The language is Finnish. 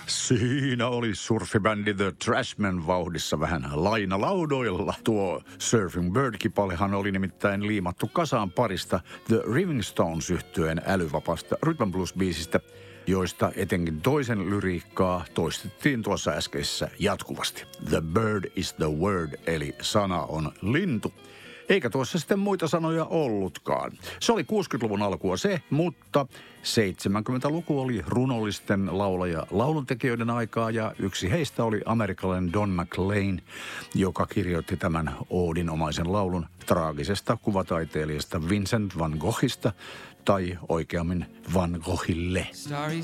Siinä oli surfibändi The Trashmen vauhdissa vähän lainalaudoilla. Tuo Surfing Bird-kipalehan oli nimittäin liimattu kasaan parista The Rolling Stones -yhtyeen älyvapaasta rhythm and blues-biisistä, joista etenkin toisen lyriikkaa toistettiin tuossa äskeisessä jatkuvasti. The bird is the word, eli sana on lintu. Eikä tuossa sitten muita sanoja ollutkaan. Se oli 60-luvun alkua se, mutta 70-luku oli runollisten lauluntekijöiden aikaa ja yksi heistä oli amerikkalainen Don McLean, joka kirjoitti tämän oodinomaisen laulun traagisesta kuvataiteilijasta Vincent van Goghista, tai oikeammin Van Goghille.